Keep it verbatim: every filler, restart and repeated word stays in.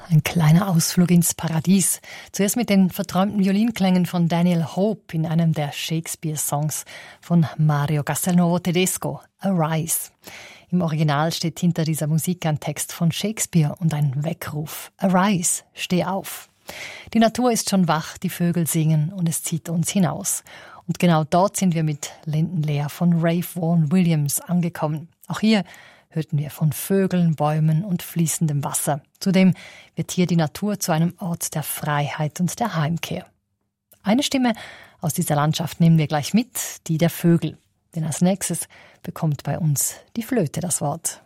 Ein kleiner Ausflug ins Paradies. Zuerst mit den verträumten Violinklängen von Daniel Hope in einem der Shakespeare-Songs von Mario Castelnuovo Tedesco, Arise. Im Original steht hinter dieser Musik ein Text von Shakespeare und ein Weckruf. Arise, steh auf. Die Natur ist schon wach, die Vögel singen und es zieht uns hinaus. Und genau dort sind wir mit Linden Lea von Ralph Vaughan Williams angekommen. Auch hier hörten wir von Vögeln, Bäumen und fließendem Wasser. Zudem wird hier die Natur zu einem Ort der Freiheit und der Heimkehr. Eine Stimme aus dieser Landschaft nehmen wir gleich mit, die der Vögel. Denn als nächstes bekommt bei uns die Flöte das Wort.